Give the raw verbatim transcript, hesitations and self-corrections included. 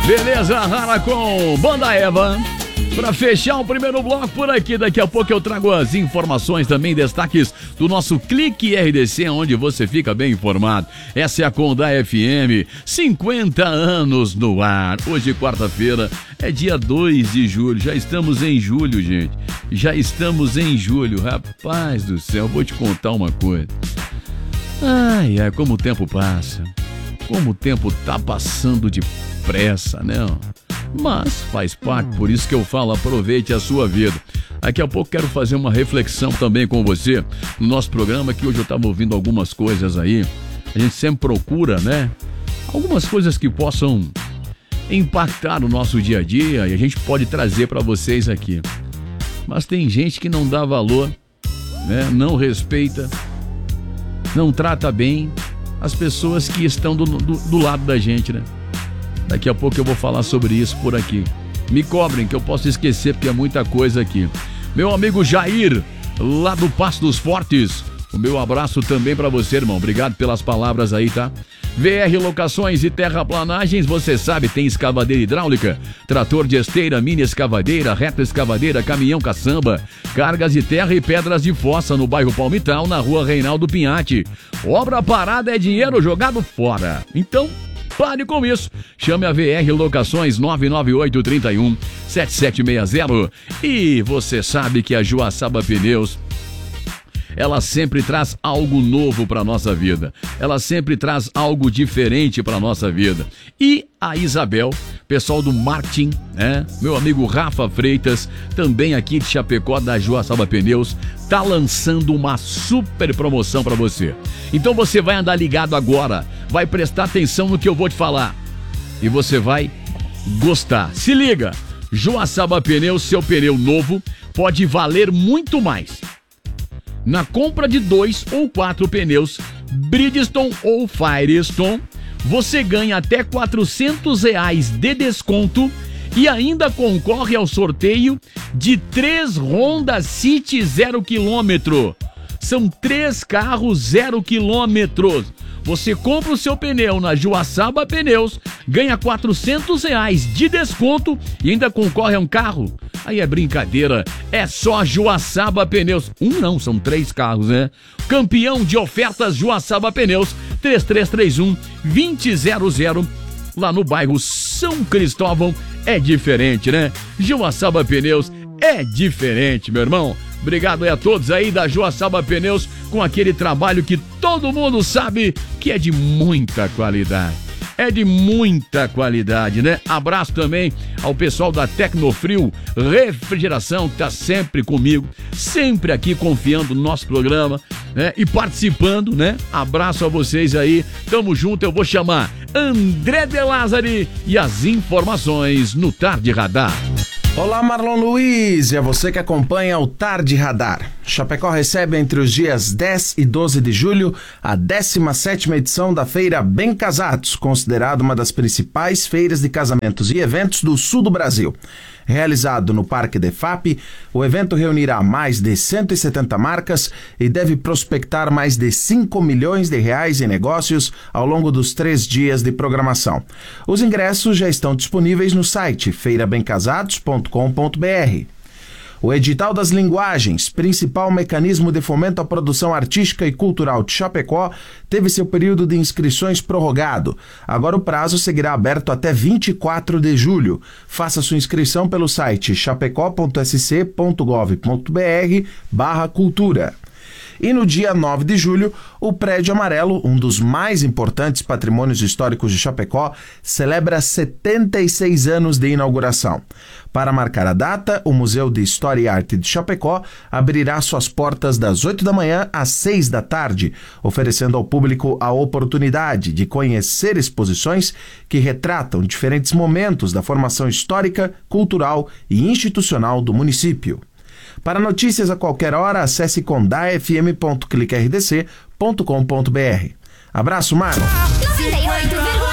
Beleza, Rara com Banda Eva. Para fechar o primeiro bloco por aqui, daqui a pouco eu trago as informações também, destaques do nosso Clique R D C, onde você fica bem informado. Essa é a Condá F M, cinquenta anos no ar. Hoje, quarta-feira, é dia dois de julho. Já estamos em julho, gente. Já estamos em julho. Rapaz do céu, vou te contar uma coisa. Ai, ai, como o tempo passa. Como o tempo tá passando depressa, né? Mas faz parte, por isso que eu falo, aproveite a sua vida. Daqui a pouco quero fazer uma reflexão também com você no nosso programa, que hoje eu estava ouvindo algumas coisas aí. A gente sempre procura, né? Algumas coisas que possam impactar o nosso dia a dia e a gente pode trazer para vocês aqui. Mas tem gente que não dá valor, né? Não respeita, não trata bem as pessoas que estão do, do, do lado da gente, né? Daqui a pouco eu vou falar sobre isso por aqui. Me cobrem que eu posso esquecer porque é muita coisa aqui. Meu amigo Jair, lá do Passo dos Fortes, o meu abraço também pra você, irmão. Obrigado pelas palavras aí, tá? V R Locações e Terraplanagens, você sabe, tem escavadeira hidráulica, trator de esteira, mini escavadeira, reta escavadeira, caminhão caçamba, cargas de terra e pedras de fossa no bairro Palmital, na rua Reinaldo Pinhatti. Obra parada é dinheiro jogado fora. Então, pare com isso. Chame a V R Locações nove nove oito, três um, sete sete seis zero. E você sabe que a Joaçaba Pneus, ela sempre traz algo novo para nossa vida. Ela sempre traz algo diferente para nossa vida. E a Isabel, pessoal do marketing, né? Meu amigo Rafa Freitas, também aqui de Chapecó, da Joaçaba Pneus, tá lançando uma super promoção para você. Então você vai andar ligado agora, vai prestar atenção no que eu vou te falar e você vai gostar. Se liga, Joaçaba Pneus, seu pneu novo pode valer muito mais. Na compra de dois ou quatro pneus Bridgestone ou Firestone, você ganha até quatrocentos reais de desconto e ainda concorre ao sorteio de três Honda City zero quilômetro. São três carros zero quilômetros. Você compra o seu pneu na Joaçaba Pneus, ganha quatrocentos reais de desconto e ainda concorre a um carro. Aí é brincadeira, é só Joaçaba Pneus. Um não, são três carros, né? Campeão de ofertas Joaçaba Pneus, três três três um, dois zero zero, lá no bairro São Cristóvão. É diferente, né? Joaçaba Pneus é diferente, meu irmão. Obrigado aí a todos aí da Joaçaba Pneus, com aquele trabalho que todo mundo sabe que é de muita qualidade. É de muita qualidade, né? Abraço também ao pessoal da Tecnofrio Refrigeração, que tá sempre comigo, sempre aqui confiando no nosso programa, né? E participando, né? Abraço a vocês aí, tamo junto. Eu vou chamar André De Lázari e as informações no Tarde Radar. Olá, Marlon Luiz, e a você que acompanha o Tarde Radar. Chapecó recebe entre os dias dez e doze de julho a décima sétima edição da Feira Bem Casados, considerada uma das principais feiras de casamentos e eventos do sul do Brasil. Realizado no Parque Defap, o evento reunirá mais de cento e setenta marcas e deve prospectar mais de cinco milhões de reais em negócios ao longo dos três dias de programação. Os ingressos já estão disponíveis no site feira bem casados ponto com ponto b r. O Edital das Linguagens, principal mecanismo de fomento à produção artística e cultural de Chapecó, teve seu período de inscrições prorrogado. Agora o prazo seguirá aberto até vinte e quatro de julho. Faça sua inscrição pelo site chapecó ponto s c ponto gov ponto b r barra cultura. E no dia nove de julho, o Prédio Amarelo, um dos mais importantes patrimônios históricos de Chapecó, celebra setenta e seis anos de inauguração. Para marcar a data, o Museu de História e Arte de Chapecó abrirá suas portas das oito da manhã às seis da tarde, oferecendo ao público a oportunidade de conhecer exposições que retratam diferentes momentos da formação histórica, cultural e institucional do município. Para notícias a qualquer hora, acesse condá f m ponto clique r d c ponto com ponto b r. Abraço, Marlon! noventa e oito